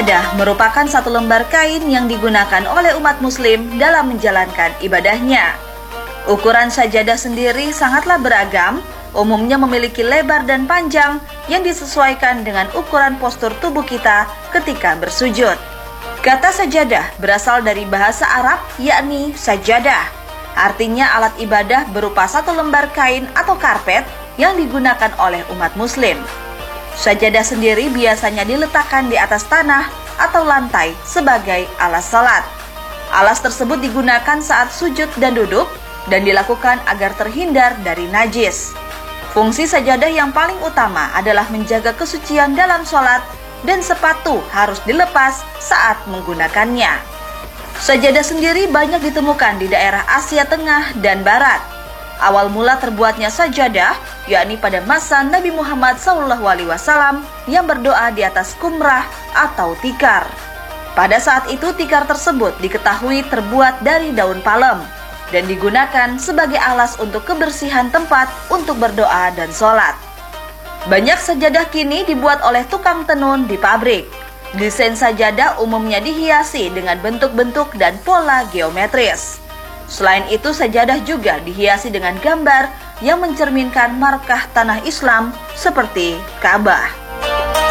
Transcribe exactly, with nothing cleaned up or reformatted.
Sajadah merupakan satu lembar kain yang digunakan oleh umat muslim dalam menjalankan ibadahnya. Ukuran sajadah sendiri sangatlah beragam, umumnya memiliki lebar dan panjang yang disesuaikan dengan ukuran postur tubuh kita ketika bersujud. Kata sajadah berasal dari bahasa Arab yakni sajadah. Artinya alat ibadah berupa satu lembar kain atau karpet yang digunakan oleh umat muslim. Sajadah sendiri biasanya diletakkan di atas tanah atau lantai sebagai alas salat. Alas tersebut digunakan saat sujud dan duduk dan dilakukan agar terhindar dari najis. Fungsi sajadah yang paling utama adalah menjaga kesucian dalam sholat dan sepatu harus dilepas saat menggunakannya. Sajadah sendiri banyak ditemukan di daerah Asia Tengah dan Barat. Awal mula terbuatnya sajadah yakni pada masa Nabi Muhammad shallallahu alaihi wasallam yang berdoa di atas kumrah atau tikar. Pada saat itu tikar tersebut diketahui terbuat dari daun palem dan digunakan sebagai alas untuk kebersihan tempat untuk berdoa dan sholat. Banyak sajadah kini dibuat oleh tukang tenun di pabrik. Desain sajadah umumnya dihiasi dengan bentuk-bentuk dan pola geometris. Selain itu, sajadah juga dihiasi dengan gambar yang mencerminkan markah tanah Islam seperti Ka'bah.